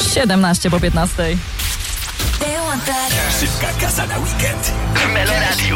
17 po 15. Szybka kasa na weekend w Meloradiu.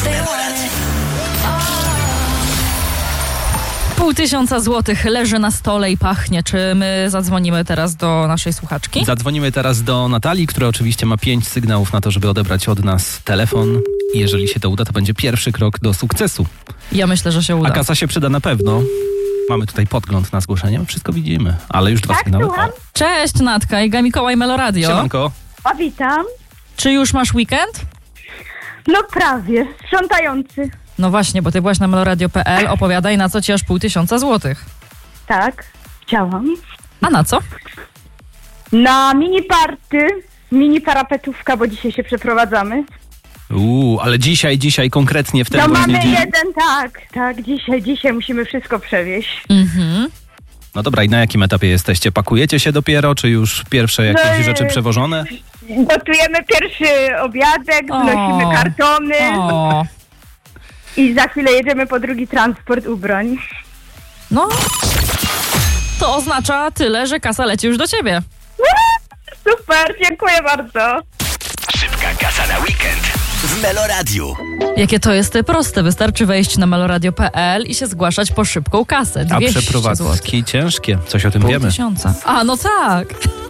$500 złotych leży na stole i pachnie. Czy my zadzwonimy teraz do naszej słuchaczki? Zadzwonimy teraz do Natalii, która oczywiście ma 5 sygnałów na to, żeby odebrać od nas telefon. I jeżeli się to uda, to będzie pierwszy krok do sukcesu. Ja myślę, że się uda. A kasa się przyda na pewno. Mamy tutaj podgląd na zgłoszenie, wszystko widzimy. Ale już 2 sygnały. Słucham? Cześć Natka, Iga Mikołaj, Meloradio. Siemanko. A witam. Czy już masz weekend? No prawie, sprzątający. No właśnie, bo ty byłaś na meloradio.pl. Opowiadaj, na co ci aż $500 złotych. Tak, chciałam. A na co? Na mini party, mini parapetówka, bo dzisiaj się przeprowadzamy. Ale dzisiaj konkretnie w ten No właśnie mamy dzień. jeden, tak, dzisiaj musimy wszystko przewieźć. Mhm. No dobra, i na jakim etapie jesteście? Pakujecie się dopiero, czy już pierwsze jakieś rzeczy przewożone? Gotujemy pierwszy obiadek, wnosimy kartony O, i za chwilę jedziemy po drugi transport ubrań. no. To oznacza tyle, że kasa leci już do ciebie. Super, dziękuję bardzo. Szybka kasa na weekend w Meloradiu. Jakie to jest proste. Wystarczy wejść na meloradio.pl i się zgłaszać po szybką kasę. A 200 przeprowadzki złotych. ciężkie, coś o tym wiemy. $500. A, no tak.